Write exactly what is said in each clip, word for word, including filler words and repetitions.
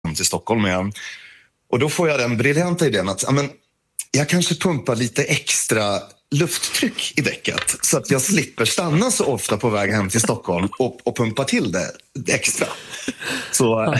hem till Stockholm igen. Och då får jag den briljanta idén att ja, men, jag kanske pumpar lite extra lufttryck i däcket så att jag slipper stanna så ofta på väg hem till Stockholm och, och pumpa till det extra. Så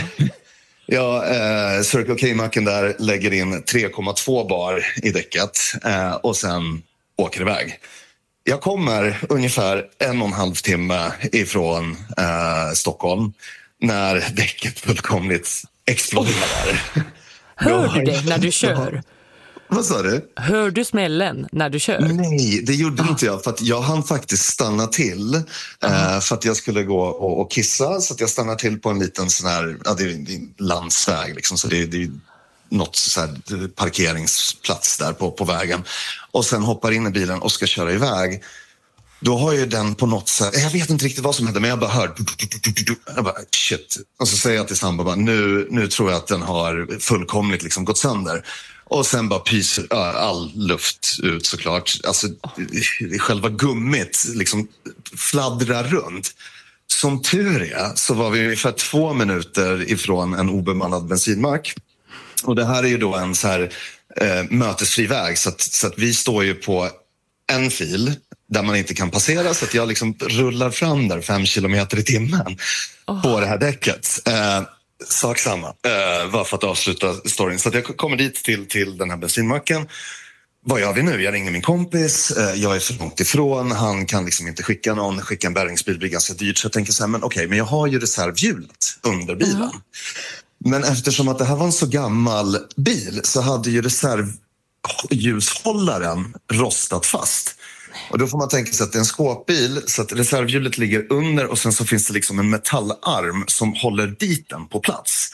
ja, eh, Circle K-macken där lägger in tre komma två bar i däcket eh, och sen åker iväg. Jag kommer ungefär en och en halv timme ifrån eh, Stockholm när däcket fullkomligt exploderar. Hör du det när du kör? Vad sa du? Hör du smällen när du kör? Nej, det gjorde inte jag. För att jag hann faktiskt stanna till. Eh, för att jag skulle gå och, och kissa. Så att jag stannar till på en liten sån här... Ja, det är en landsväg liksom. Så det, det är något så här parkeringsplats där på, på vägen. Och sen hoppar in i bilen och ska köra iväg. Då har ju den på något sätt... Jag vet inte riktigt vad som hände, men jag bara hör... Jag bara, shit. Och så säger jag till Samba bara, nu, nu tror jag att den har fullkomligt liksom gått sönder. Och sen bara pyser all luft ut såklart. Alltså själva gummit liksom fladdrar runt. Som tur är så var vi ungefär två minuter ifrån en obemannad bensinmack. Och det här är ju då en så här eh, mötesfri väg. Så att, så att vi står ju på en fil där man inte kan passera. Så att jag liksom rullar fram där fem kilometer i timmen oh. på det här däcket. Eh, Sak samma, uh, var för att avsluta storyn. Så att jag kommer dit till, till den här bensinmacken. Vad gör vi nu? Jag ringer min kompis, uh, jag är för långt ifrån. Han kan liksom inte skicka någon, skicka en bärgningsbil blir ganska dyrt. Så jag tänker så här, men okej, okay, men jag har ju reservhjulet under bilen. Mm. Men eftersom att det här var en så gammal bil så hade ju reservhjulshållaren rostat fast. Och då får man tänka sig att det är en skåpbil så att reservhjulet ligger under och sen så finns det liksom en metallarm som håller dit den på plats.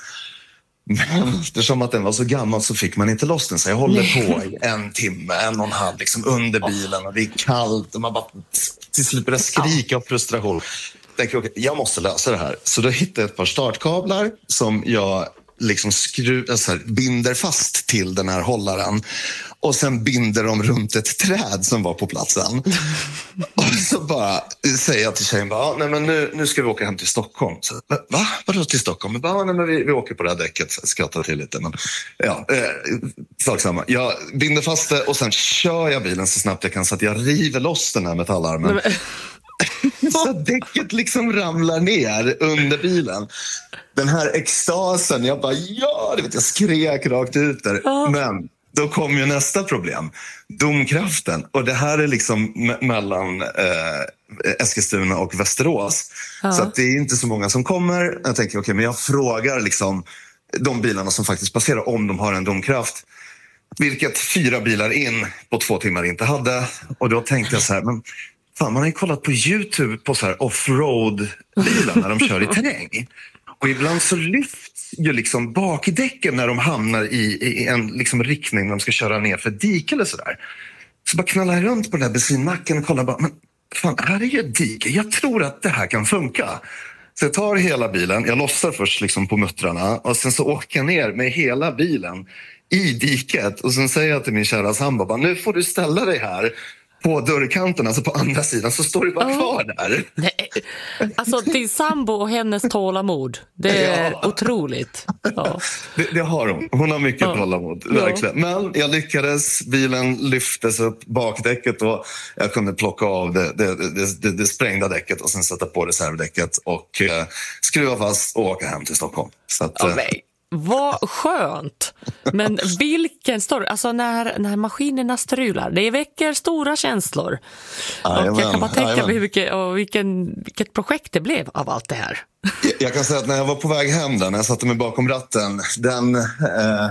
Men eftersom att den var så gammal så fick man inte loss den. Så jag håller på i en timme, en och en halv liksom under bilen och det är kallt och man bara till slut börjar skrika av frustration. Jag tänker, okej, jag måste lösa det här. Så då hittar jag ett par startkablar som jag liksom skru, alltså här, binder fast till den här hållaren. Och sen binder de runt ett träd som var på platsen. Och så bara säger jag till tjejen, bara, nej, men nu, nu ska vi åka hem till Stockholm. Så, va? Vadå till Stockholm? Bara, nej, men vi, vi åker på det här däcket. Så jag skrattar till lite. Men, ja, eh, sak samma. Jag binder fast det och sen kör jag bilen så snabbt jag kan så att jag river loss den här metallarmen. Nej, men... Så däcket liksom ramlar ner under bilen. Den här extasen, jag bara, ja, det vet jag skrek rakt ut där. Ja. Men då kom ju nästa problem. Domkraften. Och det här är liksom me- mellan eh, Eskilstuna och Västerås. Ja. Så att det är inte så många som kommer. Jag tänker, okej, okay, men jag frågar liksom de bilarna som faktiskt passerar om de har en domkraft. Vilket fyra bilar in på två timmar inte hade. Och då tänkte jag så här, men fan, man har ju kollat på YouTube på så här offroad-bilar när de kör i terräng. Och ibland så lyfts ju liksom bakdäcken när de hamnar i, i en liksom riktning när de ska köra ner för dik eller sådär. Så bara knallar jag runt på den där bensinmacken och kollar bara, men fan, här är ju ett dike. Jag tror att det här kan funka. Så jag tar hela bilen, jag lossar först liksom på muttrarna och sen så åker jag ner med hela bilen i diket. Och sen säger jag till min kära sambo, bara, nu får du ställa dig här på dörrkanten, alltså på andra sidan, så står du bara oh. kvar där. Nej. Alltså din sambo och hennes tålamod, det är ja. otroligt. Ja. Det, det har hon. Hon har mycket ja. tålamod, verkligen. Ja. Men jag lyckades, bilen lyftes upp bakdäcket och jag kunde plocka av det, det, det, det, det sprängda däcket och sen sätta på reservdäcket och uh, skruva fast och åka hem till Stockholm. Så att, uh, okay. Vad skönt. Men vilken story. Alltså när, när maskinerna strular, det väcker stora känslor. Aj, och jag kan bara tänka mig vilket, vilken, vilket projekt det blev av allt det här. Jag, jag kan säga att när jag var på väg hem där, när jag satte mig bakom ratten, den eh,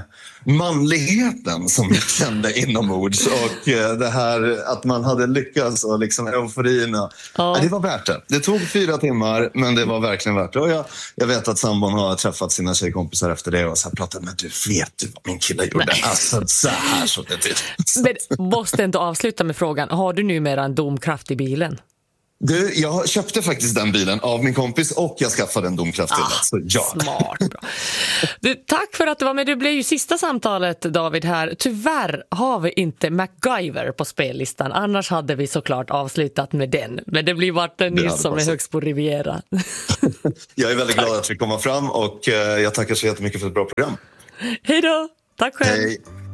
manligheten som jag kände inombords och eh, det här att man hade lyckats och liksom euforin. Och, ja. Det var värt det. Det tog fyra timmar, men det var verkligen värt det. Och jag, jag vet att sambon har träffat sina tjejkompisar efter det och så här pratat, men du vet du vad min kille gjorde? Nej. Alltså så här så det typ. Men måste ändå avsluta med frågan, har du numera en domkraft i bilen? Du, jag köpte faktiskt den bilen av min kompis och jag skaffade en domkraft till Ah, den. Så ja. Smart. Bra. Du, tack för att du var med. Det blev ju sista samtalet, David, här. Tyvärr har vi inte MacGyver på spellistan. Annars hade vi såklart avslutat med den. Men det blir vart en nyss som är högst på Riviera. Jag är väldigt glad att vi kommer fram och jag tackar så jättemycket för ett bra program. Hej då. Tack själv. Hej.